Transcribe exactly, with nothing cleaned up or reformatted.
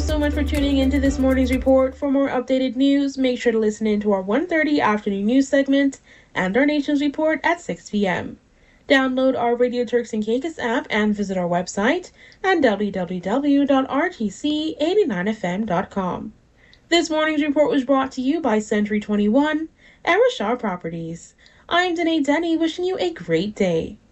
so much for tuning into this morning's report. For more updated news, make sure to listen in to our one thirty afternoon news segment and our nation's report at six p.m. Download our Radio Turks and Caicos app and visit our website at w w w dot r t c eight nine f m dot com. This morning's report was brought to you by Century twenty-one and Rashar Properties. I'm Danae Denny, wishing you a great day.